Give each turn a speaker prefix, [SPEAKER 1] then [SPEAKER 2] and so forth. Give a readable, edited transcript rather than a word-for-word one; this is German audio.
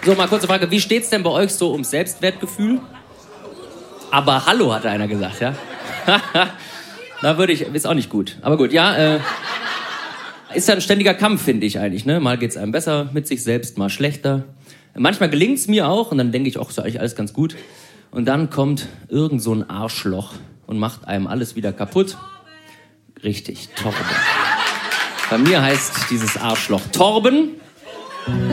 [SPEAKER 1] So, mal kurze Frage. Wie steht's denn bei euch so ums Selbstwertgefühl? Aber hallo, hat einer gesagt, ja? Da ist auch nicht gut. Aber gut, ja, ist ja ein ständiger Kampf, finde ich eigentlich, ne? Mal geht's einem besser mit sich selbst, mal schlechter. Manchmal gelingt's mir auch und dann denke ich, ist ja eigentlich alles ganz gut. Und dann kommt irgend so ein Arschloch und macht einem alles wieder kaputt. Richtig, Torben. Bei mir heißt dieses Arschloch Torben.